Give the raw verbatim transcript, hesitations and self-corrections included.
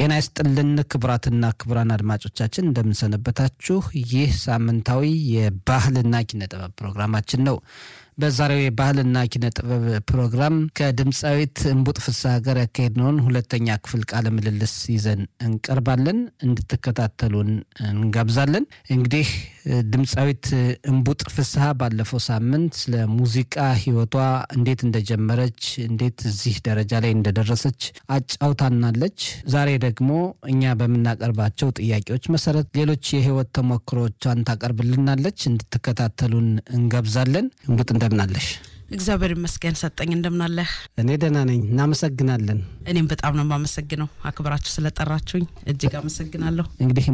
ጤና ይስጥልን ክብራትና ክብራን አድማጮቻችን እንደምንሰነበታችሁ ይህ ሳምንታዊ የባህልና ኪነ ጥበብ ፕሮግራማችን ነው። በዛሬው የባህልና ኪነ ጥበብ ፕሮግራም ከድምጻዊት እንቡጥ ፍስሐ ጋር ያካሄድነውን ሁለተኛ ክፍል ቃለ ምልልስ ይዘን እንቀርባለን። እንድትከታተሉን እንጋብዛለን። እንግዲህ ድምጻዊት እንቡጥ ፍስሐ ባለፈው ሳምንት ስለ ሙዚቃ ህይወቷ እንዴት እንደጀመረች እንዴት እዚህ ደረጃ ላይ እንደደረሰች አጫውታናለች። ዛሬ ደግሞ እኛ በመናቀርባቸው ጥያቄዎች መሰረት ሌሎች የህይወት ተሞክሮቿን ታቀርብልናለች። እንድትከታተሉን እንጋብዛለን። እንቡጥ እንደምናለሽ? እግዚአብሔር ይመስገን ሰጠኝ። እንደምናለህ? እኔ ደህና ነኝ። እናመሰግናለን። እኔም በጣም ነው ማመሰግነው አክብራችሁ ስለጠራችሁኝ እጅግ አመሰግናለሁ። እንግዲህ